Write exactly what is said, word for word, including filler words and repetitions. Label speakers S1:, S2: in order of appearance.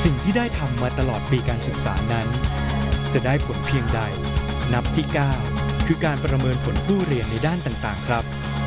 S1: สิ่งที่ได้ทำมาตลอดปีการศึกษานั้นจะได้ผลเพียงใดนับที่เก้าคือการประเมินผลผู้เรียนในด้านต่างๆครับ